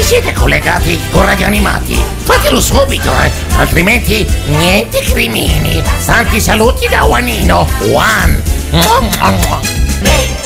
siete collegati con Radio Animati? Fatelo subito, altrimenti niente crimini. Tanti saluti da Juanino. Juan.